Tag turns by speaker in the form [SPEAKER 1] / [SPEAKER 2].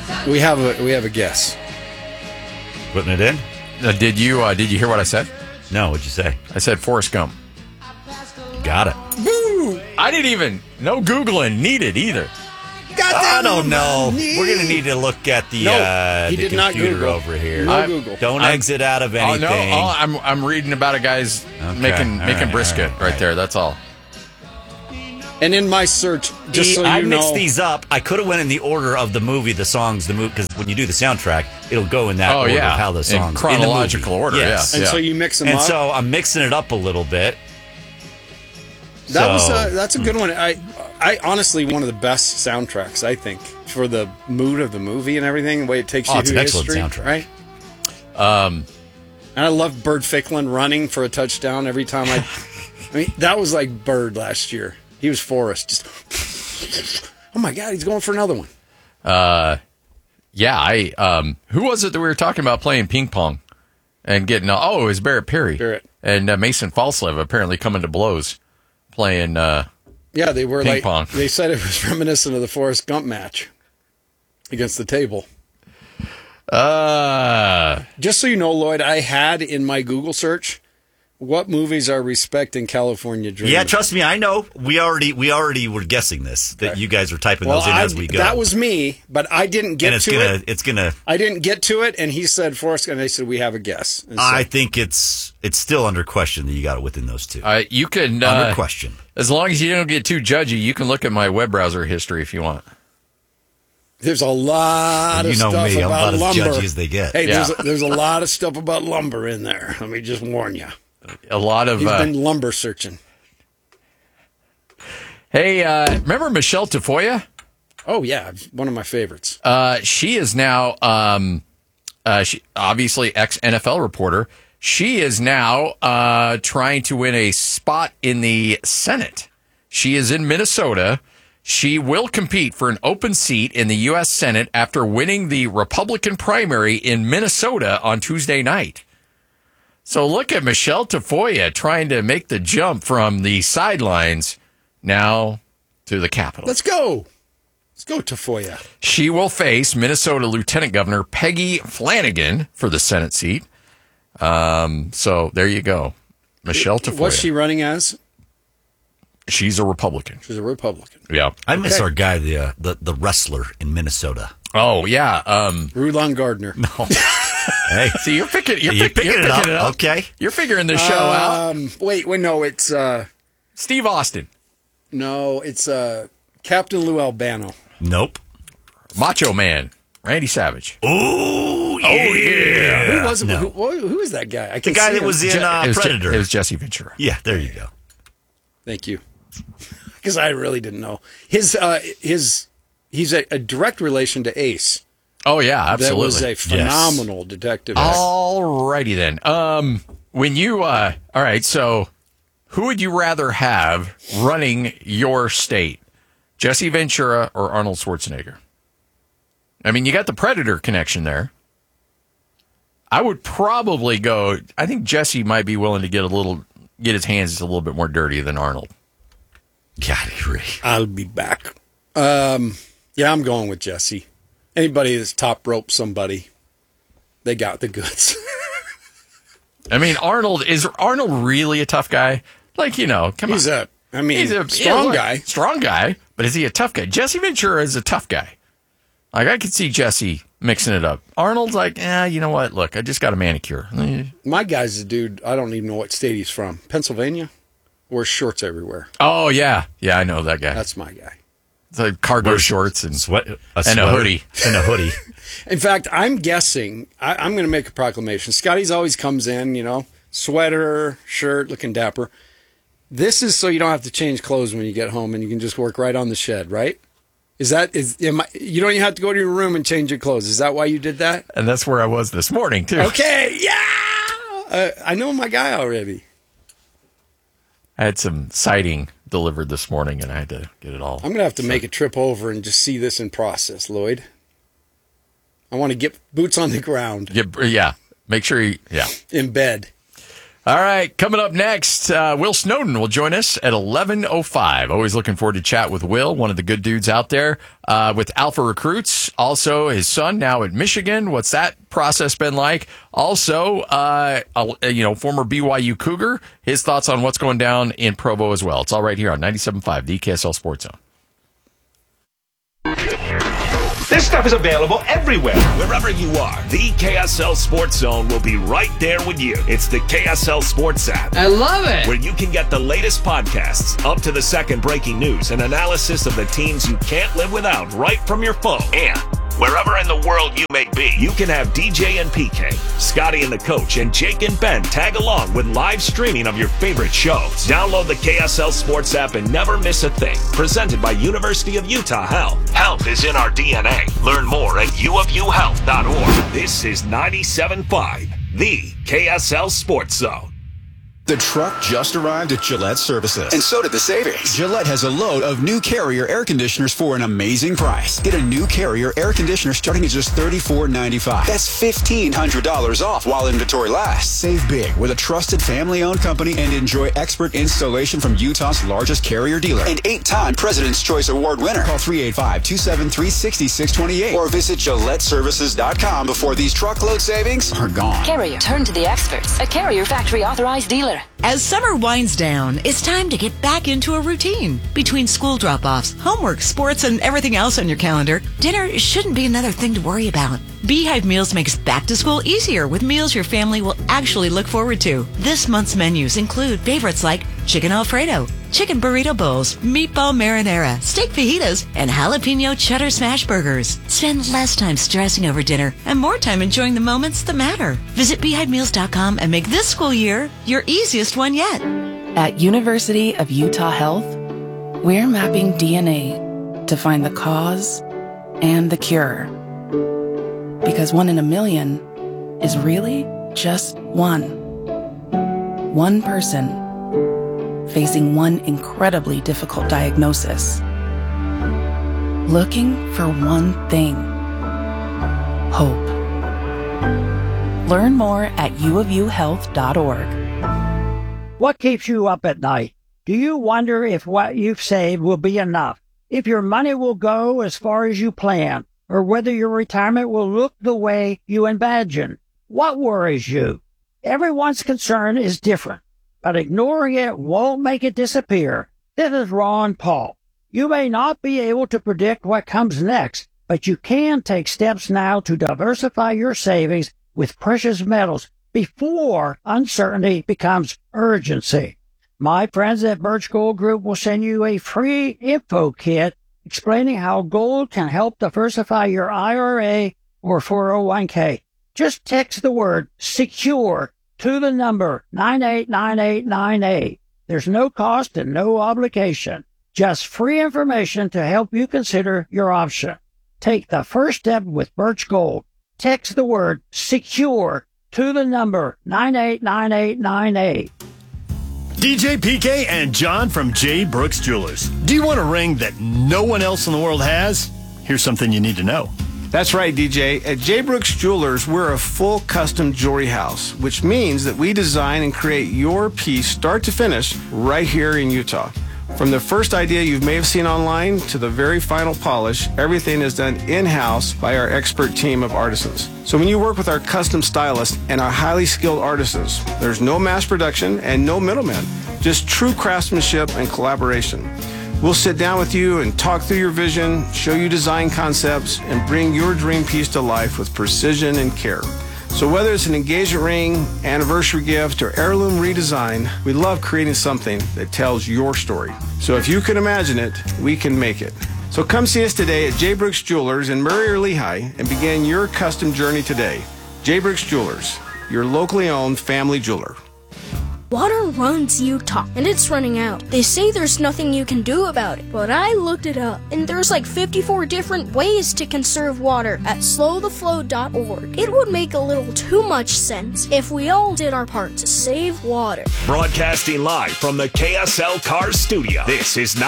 [SPEAKER 1] We have a guess.
[SPEAKER 2] Putting it in?
[SPEAKER 3] Did you hear what I said?
[SPEAKER 2] No, what'd you say?
[SPEAKER 3] I said Forrest Gump.
[SPEAKER 2] Got it.
[SPEAKER 3] Woo! I didn't even, no Googling needed either.
[SPEAKER 2] I don't know. We're going to need to look at the,
[SPEAKER 1] he
[SPEAKER 2] the
[SPEAKER 1] did not
[SPEAKER 2] computer
[SPEAKER 1] Google.
[SPEAKER 2] over here.
[SPEAKER 1] No Google.
[SPEAKER 2] Don't exit out of anything.
[SPEAKER 3] I'm reading about a guy's making brisket right there. That's all.
[SPEAKER 1] And in my search, just so you know,
[SPEAKER 2] I mixed these up. I could have went in the order of the movie, the songs, the movie, because when you do the soundtrack, it'll go in that order of how the songs
[SPEAKER 3] in chronological order.
[SPEAKER 2] Yes.
[SPEAKER 1] And so you mix them
[SPEAKER 2] and
[SPEAKER 1] up.
[SPEAKER 2] And so I'm mixing it up a little bit.
[SPEAKER 1] That's a good one. I honestly, one of the best soundtracks, I think, for the mood of the movie and everything, the way it takes you
[SPEAKER 2] it's
[SPEAKER 1] through
[SPEAKER 2] an excellent
[SPEAKER 1] history,
[SPEAKER 2] soundtrack.
[SPEAKER 1] right? And I love Bird Ficklin running for a touchdown every time I mean, that was like Bird last year. He was Forrest. Just, oh my God, he's going for another one.
[SPEAKER 3] Who was it that we were talking about playing ping pong and getting? It was Barrett Perry. And Mason Falslev apparently coming to blows playing.
[SPEAKER 1] Yeah, they were
[SPEAKER 3] ping pong.
[SPEAKER 1] They said it was reminiscent of the Forrest Gump match against the table. Just so you know, Lloyd, I had in my Google search, what movies are respecting California Dreaming?
[SPEAKER 2] Yeah, trust me, I know. We already were guessing this, that you guys were typing those in as we go.
[SPEAKER 1] That was me, but I didn't get to it.
[SPEAKER 2] I
[SPEAKER 1] didn't get to it, and he said Forrest Gump, and they said we have a guess. So,
[SPEAKER 2] I think it's still under question that you got it within those two.
[SPEAKER 3] You can
[SPEAKER 2] under question.
[SPEAKER 3] As long as you don't get too judgy, you can look at my web browser history if you want.
[SPEAKER 1] There's a lot of stuff
[SPEAKER 2] me,
[SPEAKER 1] about
[SPEAKER 2] I'm
[SPEAKER 1] lumber.
[SPEAKER 2] about as judgy as they get.
[SPEAKER 1] Hey, there's a lot of stuff about lumber in there. Let me just warn you.
[SPEAKER 3] A lot of.
[SPEAKER 1] You've been lumber searching.
[SPEAKER 3] Hey, remember Michelle Tafoya?
[SPEAKER 1] Oh yeah, one of my favorites.
[SPEAKER 3] She is now, she obviously ex-NFL reporter. She is now trying to win a spot in the Senate. She is in Minnesota. She will compete for an open seat in the U.S. Senate after winning the Republican primary in Minnesota on Tuesday night. So look at Michelle Tafoya trying to make the jump from the sidelines now to the Capitol.
[SPEAKER 1] Let's go. Let's go, Tafoya.
[SPEAKER 3] She will face Minnesota Lieutenant Governor Peggy Flanagan for the Senate seat. So there you go. Michelle Tafoya.
[SPEAKER 1] What's she running as?
[SPEAKER 3] She's a Republican.
[SPEAKER 1] She's a Republican.
[SPEAKER 3] Yeah.
[SPEAKER 2] I miss our guy, the wrestler in Minnesota.
[SPEAKER 3] Oh, yeah.
[SPEAKER 1] Rulon Gardner.
[SPEAKER 2] No. Hey.
[SPEAKER 3] See, you're picking
[SPEAKER 2] it up. Okay.
[SPEAKER 3] You're figuring the show out.
[SPEAKER 1] Wait, no, it's...
[SPEAKER 3] Steve Austin.
[SPEAKER 1] No, it's Captain Lou Albano.
[SPEAKER 2] Nope.
[SPEAKER 3] Macho Man. Randy Savage.
[SPEAKER 2] Oh, yeah.
[SPEAKER 1] Who was it? No. Who is that guy?
[SPEAKER 2] The guy that was in Predator.
[SPEAKER 3] It was Jesse Ventura.
[SPEAKER 2] Yeah, there you go.
[SPEAKER 1] Thank you. Because I really didn't know. He's a direct relation to Ace.
[SPEAKER 3] Oh, yeah, absolutely.
[SPEAKER 1] That was a phenomenal detective.
[SPEAKER 3] All righty then. When you, all right, so who would you rather have running your state? Jesse Ventura or Arnold Schwarzenegger? I mean, you got the Predator connection there. I would probably go, I think Jesse might be willing to get his hands a little bit more dirty than Arnold.
[SPEAKER 2] God, I agree.
[SPEAKER 1] I'll be back. Yeah, I'm going with Jesse. Anybody that's top rope somebody, they got the goods.
[SPEAKER 3] I mean, is Arnold really a tough guy? Like, come on.
[SPEAKER 1] He's a strong guy.
[SPEAKER 3] Strong guy, but is he a tough guy? Jesse Ventura is a tough guy. Like, I could see Jesse mixing it up. Arnold's like, you know what? Look, I just got a manicure.
[SPEAKER 1] My guy's a dude, I don't even know what state he's from. Pennsylvania? Wears shorts everywhere.
[SPEAKER 3] Oh, yeah. Yeah, I know that guy.
[SPEAKER 1] That's my guy.
[SPEAKER 3] It's like cargo shorts and
[SPEAKER 2] a hoodie. And a hoodie.
[SPEAKER 1] In fact, I'm guessing, I'm going to make a proclamation. Scotty's always comes in, sweater, shirt, looking dapper. This is so you don't have to change clothes when you get home and you can just work right on the shed, right? You don't even have to go to your room and change your clothes. Is that why you did that?
[SPEAKER 3] And that's where I was this morning, too.
[SPEAKER 1] Okay, yeah! I know my guy already.
[SPEAKER 3] I had some siding delivered this morning, and I had to get it all.
[SPEAKER 1] I'm going to have to make a trip over and just see this in process, Lloyd. I want to get boots on the ground.
[SPEAKER 3] Yeah. Make sure
[SPEAKER 1] in bed.
[SPEAKER 3] All right, coming up next, Will Snowden will join us at 11:05. Always looking forward to chat with Will, one of the good dudes out there with Alpha Recruits. Also, his son now at Michigan. What's that process been like? Also, former BYU Cougar. His thoughts on what's going down in Provo as well. It's all right here on 97.5, the KSL Sports Zone.
[SPEAKER 4] This stuff is available everywhere. Wherever you are, the KSL Sports Zone will be right there with you. It's the KSL Sports app.
[SPEAKER 5] I love it.
[SPEAKER 4] Where you can get the latest podcasts, up to the second breaking news, and analysis of the teams you can't live without right from your phone. And wherever in the world you may be, you can have DJ and PK, Scotty and the coach, and Jake and Ben tag along with live streaming of your favorite shows. Download the KSL Sports app and never miss a thing. Presented by University of Utah Health. Health is in our DNA. Learn more at uofuhealth.org. This is 97.5, the KSL Sports Zone.
[SPEAKER 6] The truck just arrived at Gillette Services. And so did the savings. Gillette has a load of new Carrier air conditioners for an amazing price. Get a new Carrier air conditioner starting at just $34.95. That's $1,500 off while inventory lasts. Save big with a trusted family-owned company and enjoy expert installation from Utah's largest Carrier dealer. And 8-time President's Choice Award winner. Call 385-273-6628 or visit GilletteServices.com before these truckload savings are gone.
[SPEAKER 7] Carrier, turn to the experts. A Carrier factory authorized dealer.
[SPEAKER 8] As summer winds down, it's time to get back into a routine. Between school drop-offs, homework, sports, and everything else on your calendar, dinner shouldn't be another thing to worry about. Beehive Meals makes back to school easier with meals your family will actually look forward to. This month's menus include favorites like chicken Alfredo, chicken burrito bowls, meatball marinara, steak fajitas, and jalapeno cheddar smash burgers. Spend less time stressing over dinner and more time enjoying the moments that matter. Visit beehivemeals.com and make this school year your easiest one yet.
[SPEAKER 9] At University of Utah Health, we're mapping DNA to find the cause and the cure. Because 1 in a million is really just one. One person facing one incredibly difficult diagnosis. Looking for one thing. Hope. Learn more at uofuhealth.org.
[SPEAKER 5] What keeps you up at night? Do you wonder if what you've saved will be enough? If your money will go as far as you plan? Or whether your retirement will look the way you imagine? What worries you? Everyone's concern is different, but ignoring it won't make it disappear. This is Ron Paul. You may not be able to predict what comes next, but you can take steps now to diversify your savings with precious metals before uncertainty becomes urgency. My friends at Birch Gold Group will send you a free info kit explaining how gold can help diversify your IRA or 401k. Just text the word SECURE to the number 989898. There's no cost and no obligation. Just free information to help you consider your option. Take the first step with Birch Gold. Text the word SECURE to the number 989898.
[SPEAKER 10] DJ PK and John from J. Brooks Jewelers. Do you want a ring that no one else in the world has? Here's something you need to know.
[SPEAKER 11] That's right, DJ. At J. Brooks Jewelers, we're a full custom jewelry house, which means that we design and create your piece start to finish right here in Utah. From the first idea you may have seen online to the very final polish, everything is done in-house by our expert team of artisans. So when you work with our custom stylists and our highly skilled artisans, there's no mass production and no middlemen, just true craftsmanship and collaboration. We'll sit down with you and talk through your vision, show you design concepts, and bring your dream piece to life with precision and care. So whether it's an engagement ring, anniversary gift, or heirloom redesign, we love creating something that tells your story. So if you can imagine it, we can make it. So come see us today at J. Brooks Jewelers in Murray or Lehigh and begin your custom journey today. J. Brooks Jewelers, your locally owned family jeweler.
[SPEAKER 12] Water runs Utah, and it's running out. They say there's nothing you can do about it, but I looked it up, and there's like 54 different ways to conserve water at slowtheflow.org. It would make a little too much sense if we all did our part to save water.
[SPEAKER 4] Broadcasting live from the KSL Cars studio, this is